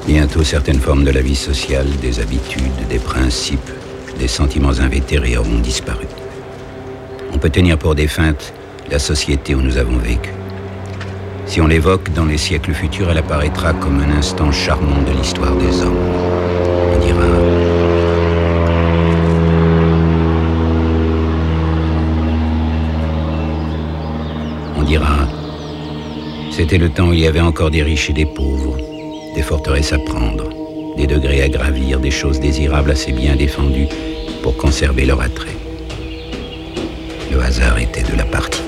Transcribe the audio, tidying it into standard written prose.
Bientôt, certaines formes de la vie sociale, des habitudes, des principes, des sentiments invétérés auront disparu. On peut tenir pour défunte la société où nous avons vécu. Si on l'évoque dans les siècles futurs, elle apparaîtra comme un instant charmant de l'histoire des hommes. On dira, c'était le temps où il y avait encore des riches et des pauvres, des forteresses à prendre, des degrés à gravir, des choses désirables assez bien défendues pour conserver leur attrait. Le hasard était de la partie.